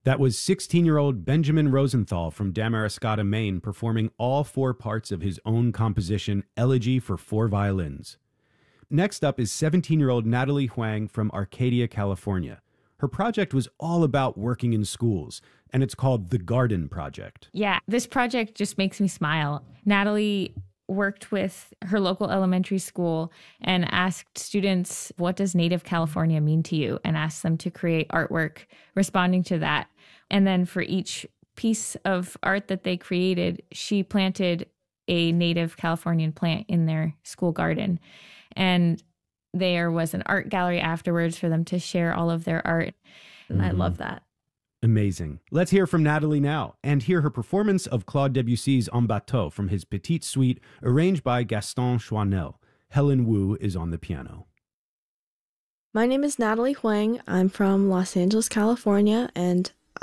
That was 16-year-old Benjamin Rosenthal from Damariscotta, Maine, performing all four parts of his own composition, Elegy for Four Violins. Next up is 17-year-old Natalie Huang from Arcadia, California. Her project was all about working in schools, and it's called The Garden Project. Yeah, this project just makes me smile. Natalie worked with her local elementary school and asked students, what does Native California mean to you? And asked them to create artwork responding to that. And then for each piece of art that they created, she planted a native Californian plant in their school garden. And there was an art gallery afterwards for them to share all of their art. And I love that. Amazing. Let's hear from Natalie now and hear her performance of Claude Debussy's En Bateau from his Petite Suite, arranged by Gaston Chouinel. Helen Wu is on the piano. My name is Natalie Huang. I'm from Los Angeles, California, and